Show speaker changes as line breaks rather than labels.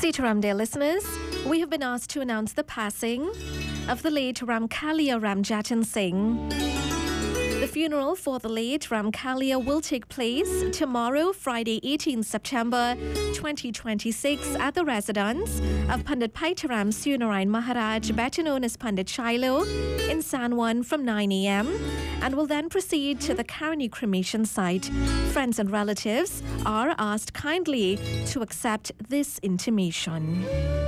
Sitaram, dear listeners, we have been asked to announce the passing of the late Ramkalia Ramjatan Singh. The funeral for the late Ramkalia will take place tomorrow, Friday, 18 September 2026, at the residence of Pandit Paitaram Sunarayan Maharaj, better known as Pandit Shiloh, in San Juan from 9 a.m. and will then proceed to the Karani cremation site. Friends and relatives are asked kindly to accept this intimation.